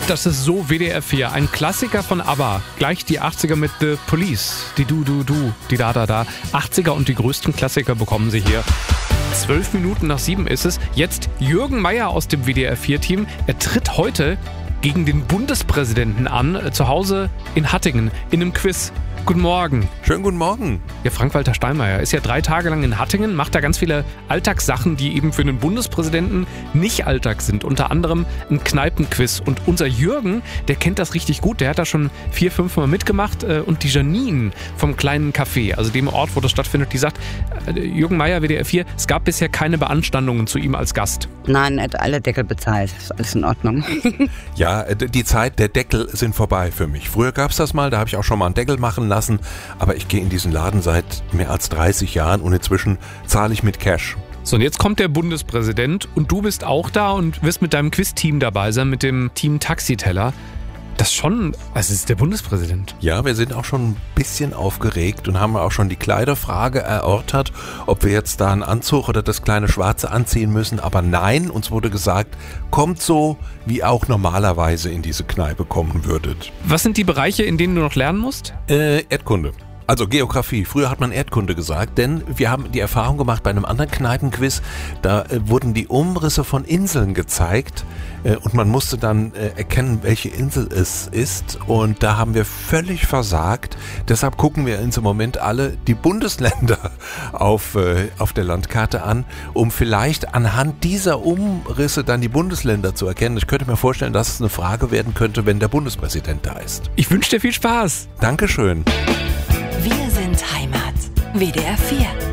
Das ist so WDR 4, ein Klassiker von ABBA. Gleich die 80er mit The Police. Die Du, die Da. 80er und die größten Klassiker bekommen Sie hier. 12 Minuten nach 7 ist es. Jetzt Jürgen Meier aus dem WDR 4-Team. Er tritt heute gegen den Bundespräsidenten an, zu Hause in Hattingen, in einem Quiz. Guten Morgen. Schönen guten Morgen. Ja, Frank-Walter Steinmeier ist ja 3 Tage lang in Hattingen, macht da ganz viele Alltagssachen, die eben für einen Bundespräsidenten nicht Alltag sind. Unter anderem ein Kneipenquiz. Und unser Jürgen, der kennt das richtig gut. Der hat da schon 4-5 Mal mitgemacht. Und die Janine vom kleinen Café, also dem Ort, wo das stattfindet, die sagt, Jürgen Meier, WDR 4, es gab bisher keine Beanstandungen zu ihm als Gast. Nein, er hat alle Deckel bezahlt. Ist alles in Ordnung. Ja, die Zeit der Deckel sind vorbei für mich. Früher gab es das mal, da habe ich auch schon mal einen Deckel machen lassen. Aber ich gehe in diesen Laden seit mehr als 30 Jahren und inzwischen zahle ich mit Cash. So, und jetzt kommt der Bundespräsident und du bist auch da und wirst mit deinem Quiz-Team dabei sein, mit dem Team Taxiteller. Das schon, es ist der Bundespräsident. Ja, wir sind auch schon ein bisschen aufgeregt und haben auch schon die Kleiderfrage erörtert, ob wir jetzt da einen Anzug oder das kleine Schwarze anziehen müssen. Aber nein, uns wurde gesagt, kommt so, wie auch normalerweise in diese Kneipe kommen würdet. Was sind die Bereiche, in denen du noch lernen musst? Erdkunde. Also Geografie. Früher hat man Erdkunde gesagt, denn wir haben die Erfahrung gemacht bei einem anderen Kneipenquiz, da wurden die Umrisse von Inseln gezeigt und man musste dann erkennen, welche Insel es ist, und da haben wir völlig versagt. Deshalb gucken wir uns im Moment alle die Bundesländer auf der Landkarte an, um vielleicht anhand dieser Umrisse dann die Bundesländer zu erkennen. Ich könnte mir vorstellen, dass es eine Frage werden könnte, wenn der Bundespräsident da ist. Ich wünsche dir viel Spaß. Dankeschön. Wir sind Heimat. WDR 4.